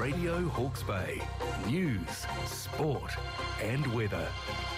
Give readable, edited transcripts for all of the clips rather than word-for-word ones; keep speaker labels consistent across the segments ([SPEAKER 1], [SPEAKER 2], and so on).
[SPEAKER 1] Radio Hawke's Bay. News, sport and weather.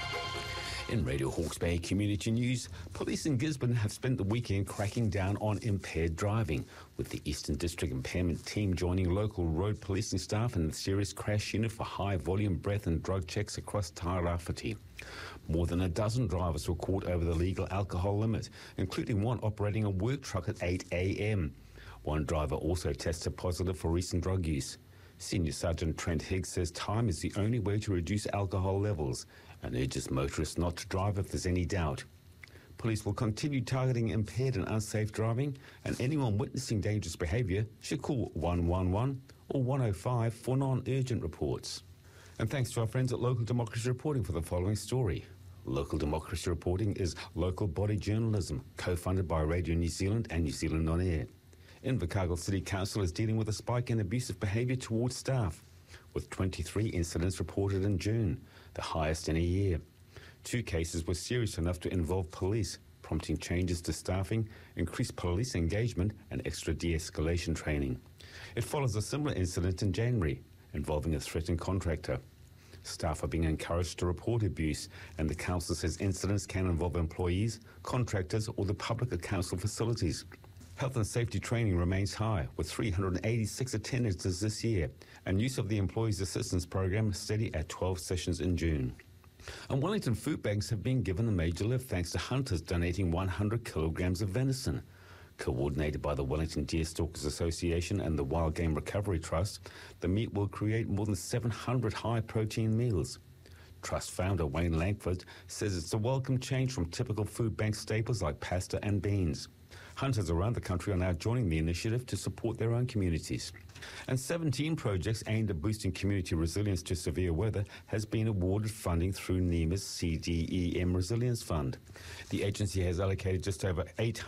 [SPEAKER 2] In Radio Hawke's Bay Community News, police in Gisborne have spent the weekend cracking down on impaired driving, with the Eastern District Impairment Team joining local road policing staff and the Serious Crash Unit for high-volume breath and drug checks across Tairāwhiti. More than a dozen drivers were caught over the legal alcohol limit, including one operating a work truck at 8 a.m. One driver also tested positive for recent drug use. Senior Sergeant Trent Higgs says time is the only way to reduce alcohol levels and urges motorists not to drive if there's any doubt. Police will continue targeting impaired and unsafe driving, and anyone witnessing dangerous behaviour should call 111 or 105 for non-urgent reports. And thanks to our friends at Local Democracy Reporting for the following story. Local Democracy Reporting is local body journalism, co-funded by Radio New Zealand and New Zealand On Air. Invercargill City Council is dealing with a spike in abusive behaviour towards staff, with 23 incidents reported in June, the highest in a year. 2 cases were serious enough to involve police, prompting changes to staffing, increased police engagement and extra de-escalation training. It follows a similar incident in January, involving a threatened contractor. Staff are being encouraged to report abuse, and the council says incidents can involve employees, contractors or the public at council facilities. Health and safety training remains high, with 386 attendances this year, and use of the Employees Assistance Program steady at 12 sessions in June. And Wellington food banks have been given a major lift thanks to hunters donating 100 kilograms of venison. Coordinated by the Wellington Deerstalkers Association and the Wild Game Recovery Trust, the meat will create more than 700 high-protein meals. Trust founder Wayne Langford says it's a welcome change from typical food bank staples like pasta and beans. Hunters around the country are now joining the initiative to support their own communities. And 17 projects aimed at boosting community resilience to severe weather has been awarded funding through NEMA's CDEM Resilience Fund. The agency has allocated just over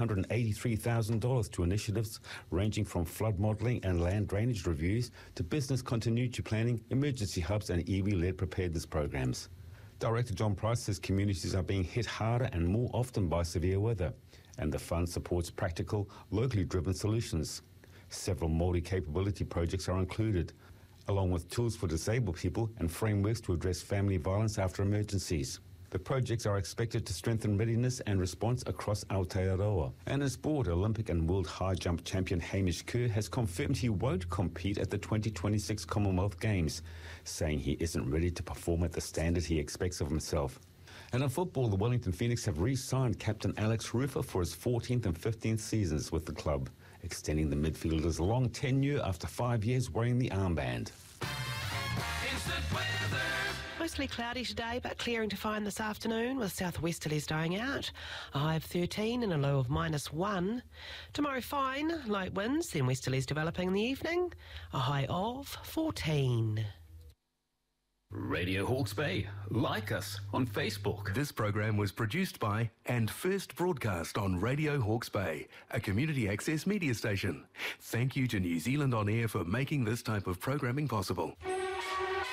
[SPEAKER 2] $883,000 to initiatives ranging from flood modelling and land drainage reviews to business continuity planning, emergency hubs and iwi-led preparedness programs. Director John Price says communities are being hit harder and more often by severe weather, and the fund supports practical, locally driven solutions. Several multi-capability projects are included, along with tools for disabled people and frameworks to address family violence after emergencies. The projects are expected to strengthen readiness and response across Aotearoa. And in sport, Olympic and world high jump champion Hamish Kerr has confirmed he won't compete at the 2026 Commonwealth Games, saying he isn't ready to perform at the standard he expects of himself. And in football, the Wellington Phoenix have re-signed captain Alex Rufer for his 14th and 15th seasons with the club, extending the midfielder's long tenure after 5 years wearing the armband.
[SPEAKER 3] Instant weather.
[SPEAKER 4] Mostly cloudy today, but clearing to find this afternoon with southwesterlies dying out. A high of 13 and a low of -1. Tomorrow fine, light winds, then westerlies developing in the evening. A high of 14.
[SPEAKER 2] Radio Hawke's Bay. Like us on Facebook.
[SPEAKER 1] This program was produced by and first broadcast on Radio Hawke's Bay, a community access media station. Thank you to New Zealand On Air for making this type of programming possible.